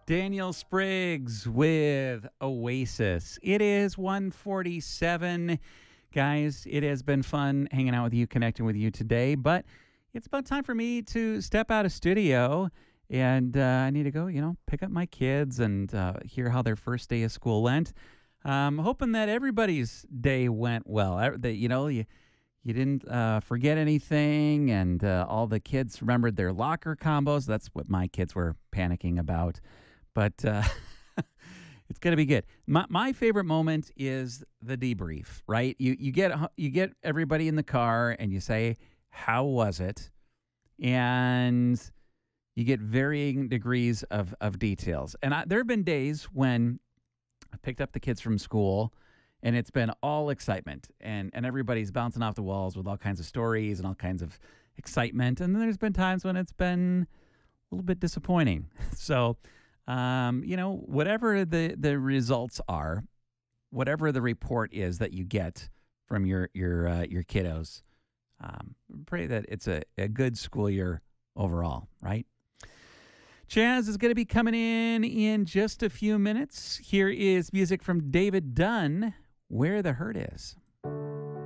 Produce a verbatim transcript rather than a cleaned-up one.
Daniel Spriggs with Oasis. It is one forty-seven. Guys, it has been fun hanging out with you, connecting with you today, but it's about time for me to step out of studio, and uh, I need to go, you know, pick up my kids and uh, hear how their first day of school went. Um, hoping that everybody's day went well. Uh, That, you know, you, you didn't uh, forget anything, and uh, all the kids remembered their locker combos. That's what my kids were panicking about. But uh, it's gonna be good. My my favorite moment is the debrief. Right? You you get you get everybody in the car and you say, "How was it?" And you get varying degrees of of details. And I, there have been days when I picked up the kids from school, and it's been all excitement, and and everybody's bouncing off the walls with all kinds of stories and all kinds of excitement. And then there's been times when it's been a little bit disappointing. So. Um, you know, whatever the, the results are, whatever the report is that you get from your your uh, your kiddos, um, pray that it's a, a good school year overall, right? Chaz is going to be coming in in just a few minutes. Here is music from David Dunn, Where the Hurt Is.